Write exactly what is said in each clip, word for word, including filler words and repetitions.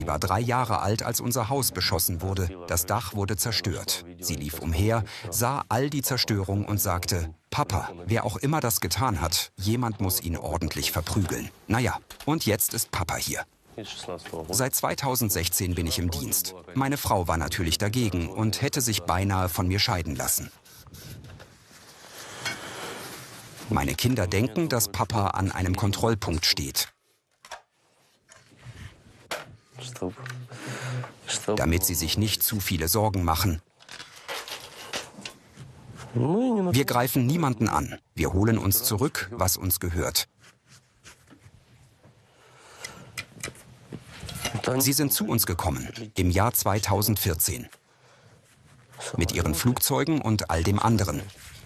Sie war drei Jahre alt, als unser Haus beschossen wurde. Das Dach wurde zerstört. Sie lief umher, sah all die Zerstörung und sagte, Papa, wer auch immer das getan hat, jemand muss ihn ordentlich verprügeln. Naja, und jetzt ist Papa hier. Seit zweitausendsechzehn bin ich im Dienst. Meine Frau war natürlich dagegen und hätte sich beinahe von mir scheiden lassen. Meine Kinder denken, dass Papa an einem Kontrollpunkt steht. Damit sie sich nicht zu viele Sorgen machen. Wir greifen niemanden an. Wir holen uns zurück, was uns gehört. Sie sind zu uns gekommen, im Jahr zweitausendvierzehn. Mit ihren Flugzeugen und all dem anderen.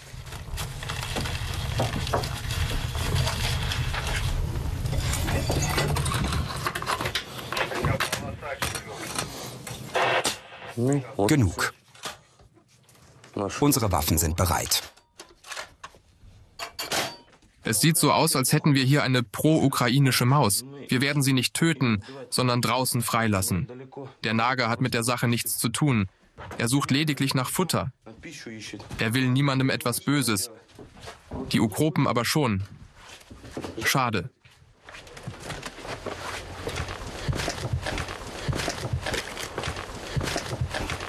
Genug. Unsere Waffen sind bereit. Es sieht so aus, als hätten wir hier eine pro-ukrainische Maus. Wir werden sie nicht töten, sondern draußen freilassen. Der Nager hat mit der Sache nichts zu tun. Er sucht lediglich nach Futter. Er will niemandem etwas Böses. Die Ukropen aber schon. Schade.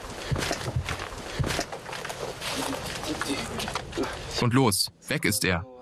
Und los, weg ist er.